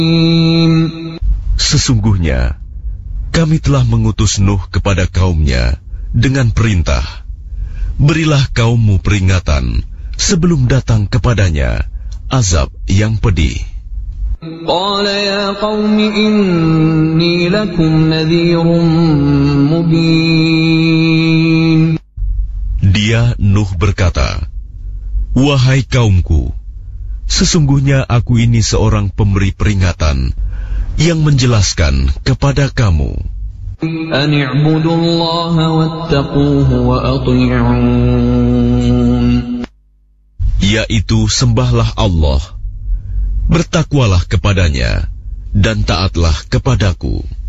Sesungguhnya kami telah mengutus Nuh kepada kaumnya dengan perintah, berilah kaummu peringatan sebelum datang kepadanya azab yang pedih. قال يا قوم إني لكم نذير مبين. Dia Nuh berkata, wahai kaumku, sesungguhnya aku ini seorang pemberi peringatan yang menjelaskan kepada kamu. An i'budullaha wattaquhu wa ati'un. Yaitu sembahlah Allah, bertakwalah kepadanya, dan taatlah kepadaku.